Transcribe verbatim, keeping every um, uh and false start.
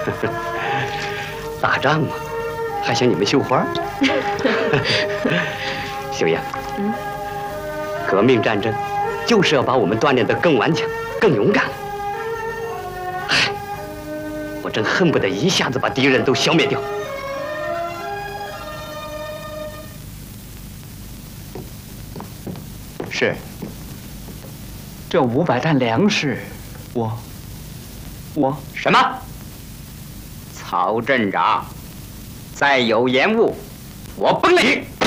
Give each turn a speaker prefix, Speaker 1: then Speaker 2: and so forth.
Speaker 1: 打仗嘛，还想你们绣花？秀英，嗯，革命战争就是要把我们锻炼得更顽强、更勇敢。唉，我真恨不得一下子把敌人都消灭掉。
Speaker 2: 是。这五百担粮食，我，我
Speaker 3: 什么？曹镇长，再有延误，我崩了你！